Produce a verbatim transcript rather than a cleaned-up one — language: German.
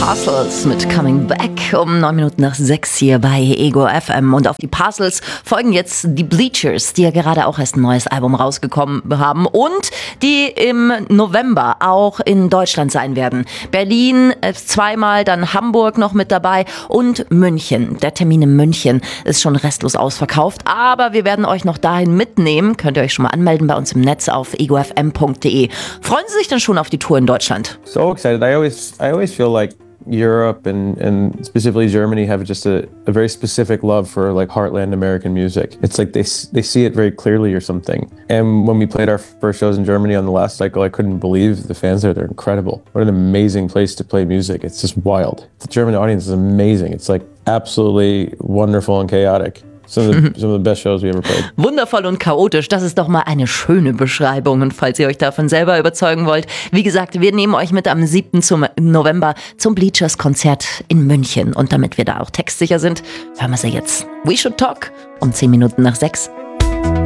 Parcels mit Coming Back um neun Minuten nach sechs hier bei Ego F M. Und auf die Parcels folgen jetzt die Bleachers, die ja gerade auch erst ein neues Album rausgekommen haben und die im November auch in Deutschland sein werden. Berlin zweimal, dann Hamburg noch mit dabei und München. Der Termin in München ist schon restlos ausverkauft, aber wir werden euch noch dahin mitnehmen. Könnt ihr euch schon mal anmelden bei uns im Netz auf ego f m punkt d e. Freuen Sie sich denn schon auf die Tour in Deutschland? So excited. I always I always feel like Europe and, and specifically Germany have just a, a very specific love for like heartland American music. It's like they they see it very clearly or something. And when we played our first shows in Germany on the last cycle, I couldn't believe the fans there. They're incredible. What an amazing place to play music. It's just wild. The German audience is amazing. It's like absolutely wonderful and chaotic. Some of, the, some of the best shows we ever played. Wundervoll und chaotisch, das ist doch mal eine schöne Beschreibung. Und falls ihr euch davon selber überzeugen wollt, wie gesagt, wir nehmen euch mit am siebten November zum Bleachers-Konzert in München. Und damit wir da auch textsicher sind, hören wir sie jetzt. We Should Talk um zehn Minuten nach sechs.